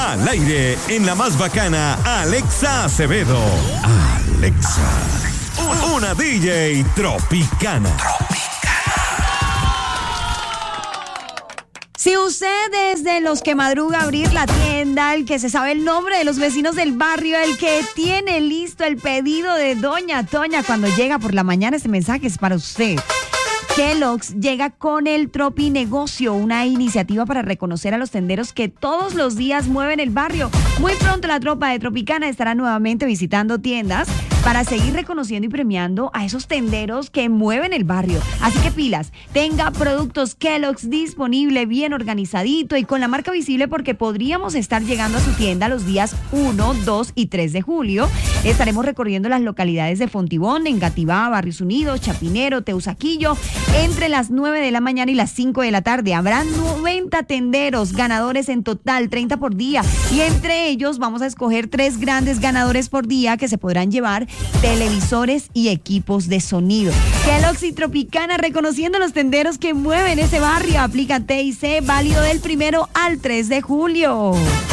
Al aire en la más bacana, Alexa Acevedo. Alexa, una DJ tropicana. Si usted es de los que madruga a abrir la tienda, el que se sabe el nombre de los vecinos del barrio, el que tiene listo el pedido de Doña Toña cuando llega por la mañana, este mensaje es para usted. Kellogg's llega con el Tropi Negocio, una iniciativa para reconocer a los tenderos que todos los días mueven el barrio. Muy pronto la tropa de Tropicana estará nuevamente visitando tiendas para seguir reconociendo y premiando a esos tenderos que mueven el barrio. Así que pilas, tenga productos Kellogg's disponible, bien organizadito y con la marca visible porque podríamos estar llegando a su tienda los días 1, 2 y 3 de julio. Estaremos recorriendo las localidades de Fontibón, Engativá, Barrios Unidos, Chapinero, Teusaquillo, entre las 9 de la mañana y las 5 de la tarde. Habrá 90 tenderos, ganadores en total, 30 por día. Y entre ellos vamos a escoger 3 grandes ganadores por día que se podrán llevar televisores y equipos de sonido. Kellogg's y Tropicana reconociendo los tenderos que mueven ese barrio. Aplica TIC, válido del 1 al 3 de julio.